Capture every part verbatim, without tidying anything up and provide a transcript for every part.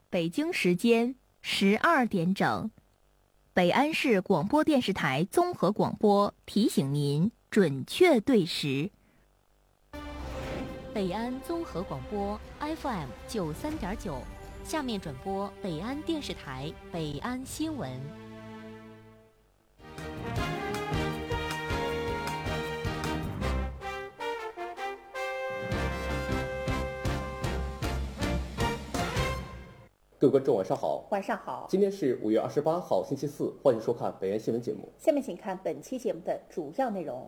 北京时间十二点整，北安市广播电视台综合广播提醒您准确对时。 北安综合广播 F M 九三点九，下面转播北安电视台北安新闻。 各位观众晚上好。 晚上好。 今天是五月二十八号星期四，欢迎收看北安新闻节目。 下面请看本期节目的主要内容。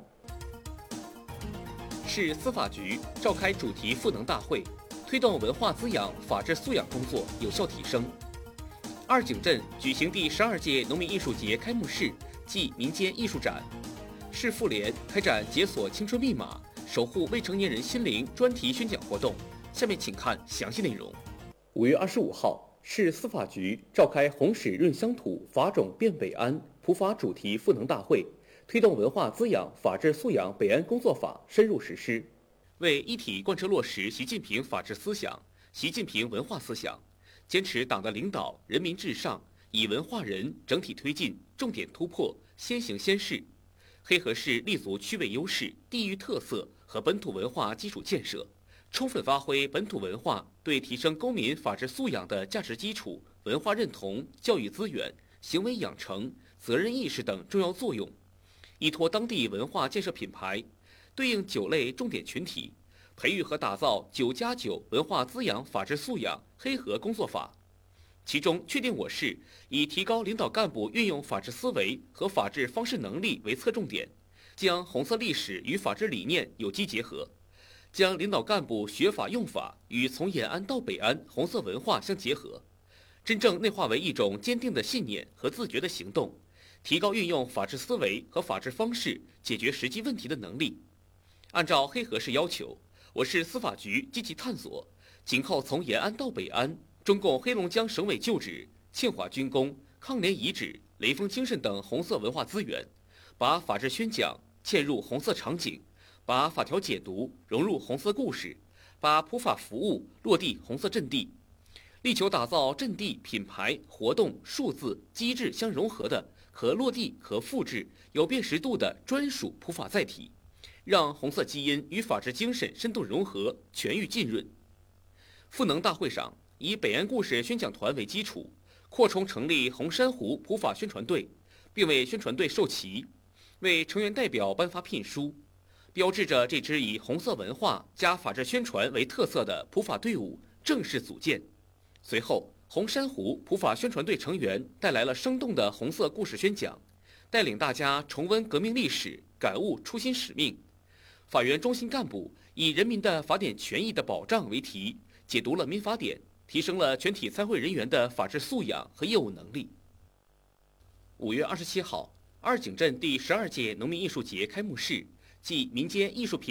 市司法局召开主题赋能大会，推动文化滋养、法治素养工作有效提升。二井镇举行第十二届农民艺术节开幕式暨民间艺术展。市妇联开展解锁青春密码、守护未成年人心灵专题宣讲活动。下面请看详细内容。 五月二十五号，市司法局召开红史润乡土、法种变北安普法主题赋能大会，推动文化滋养、法治素养北安工作法深入实施， 为一体贯彻落实习近平法治思想、习近平文化思想，坚持党的领导、人民至上，以文化人整体推进、重点突破、先行先试。黑河市立足区位优势、地域特色和本土文化基础建设，充分发挥本土文化对提升公民法治素养的价值基础、文化认同、教育资源、行为养成、责任意识等重要作用，依托当地文化建设品牌，对应九类重点群体，培育和打造九加九文化滋养法治素养黑河工作法。其中确定我市以提高领导干部运用法治思维和法治方式能力为侧重点，将红色历史与法治理念有机结合，将领导干部学法用法与从延安到北安红色文化相结合，真正内化为一种坚定的信念和自觉的行动，提高运用法治思维和法治方式解决实际问题的能力。按照黑河市要求，我市司法局积极探索紧扣从延安到北安、中共黑龙江省委旧址、庆华军工、抗联遗址、雷锋精神等红色文化资源，把法治宣讲嵌入红色场景，把法条解读融入红色故事，把普法服务落地红色阵地，力求打造阵地、品牌、活动、数字、机制相融合的可落地、可复制、有辨识度的专属普法载体，让红色基因与法治精神深度融合、全域浸润。赋能大会上，以北安故事宣讲团为基础，扩充成立红珊瑚普法宣传队，并为宣传队授旗，为成员代表颁发聘书，标志着这支以红色文化加法治宣传为特色的普法队伍正式组建。随后，红珊瑚普法宣传队成员带来了生动的红色故事宣讲，带领大家重温革命历史，感悟初心使命。法院中心干部以人民的法典权益的保障为题，解读了民法典，提升了全体参会人员的法治素养和业务能力。五月二十七号，二井镇第十二届农民艺术节开幕式暨民间艺术品